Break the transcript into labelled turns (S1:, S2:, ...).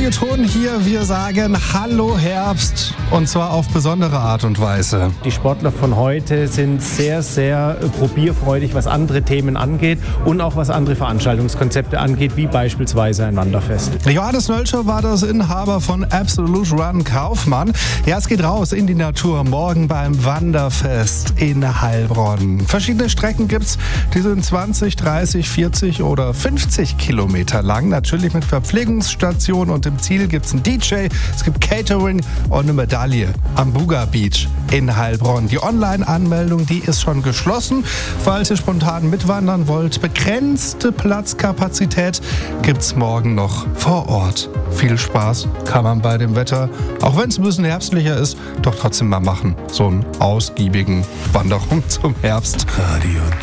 S1: Ton hier. Wir sagen Hallo Herbst und zwar auf besondere Art und Weise.
S2: Die Sportler von heute sind sehr, sehr probierfreudig, was andere Themen angeht und auch was andere Veranstaltungskonzepte angeht, wie beispielsweise ein Wanderfest.
S1: Johannes Nölscher war das Inhaber von Absolute Run Kaufmann. Ja, es geht raus in die Natur morgen beim Wanderfest in Heilbronn. Verschiedene Strecken gibt's, die sind 20, 30, 40 oder 50 Kilometer lang. Natürlich mit Verpflegungsstation und im Ziel gibt's einen DJ, es gibt Catering und eine Medaille am Buga Beach in Heilbronn. Die Online-Anmeldung, die ist schon geschlossen. Falls ihr spontan mitwandern wollt, begrenzte Platzkapazität gibt's morgen noch vor Ort. Viel Spaß kann man bei dem Wetter, auch wenn es ein bisschen herbstlicher ist, doch trotzdem mal machen. So einen ausgiebigen Wanderung zum Herbst.
S3: Radio